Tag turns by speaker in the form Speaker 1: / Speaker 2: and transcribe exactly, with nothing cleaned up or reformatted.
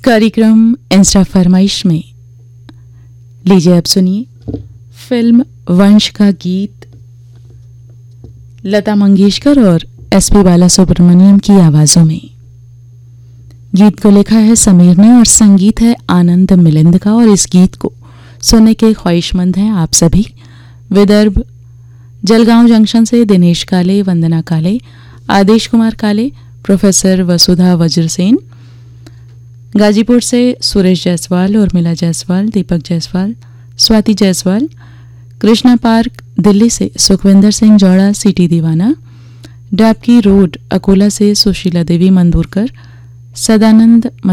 Speaker 1: कार्यक्रम इंस्टा फरमाइश में लीजिए अब सुनिए फिल्म वंश का गीत लता मंगेशकर और एसपी बालासुब्रमण्यम की आवाजों में। गीत को लिखा है समीर ने और संगीत है आनंद मिलिंद का। और इस गीत को सुनने के ख्वाहिशमंद हैं आप सभी। विदर्भ जलगांव जंक्शन से दिनेश काले, वंदना काले, आदेश कुमार काले, प्रोफेसर वसुधा वज्रसेन, गाजीपुर से सुरेश जायसवाल, उर्मिला जायसवाल, दीपक जायसवाल, स्वाति जायसवाल, कृष्णा पार्क दिल्ली से सुखविंदर सिंह जौड़ा, सिटी दीवाना, डाबकी रोड अकोला से सुशीला देवी मंदूरकर, सदानंद